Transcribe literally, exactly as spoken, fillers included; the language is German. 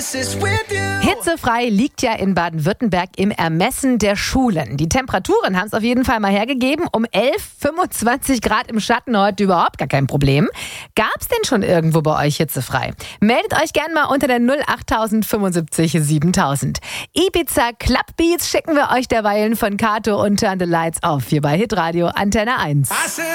Hitzefrei liegt ja in Baden-Württemberg im Ermessen der Schulen. Die Temperaturen haben es auf jeden Fall mal hergegeben. Um elf, fünfundzwanzig Grad im Schatten heute überhaupt gar kein Problem. Gab es denn schon irgendwo bei euch hitzefrei? Meldet euch gerne mal unter der null acht fünfundsiebzig siebentausend. Ibiza Clubbeats schicken wir euch derweilen von Kato und Turn the Lights auf hier bei Hitradio Antenne eins.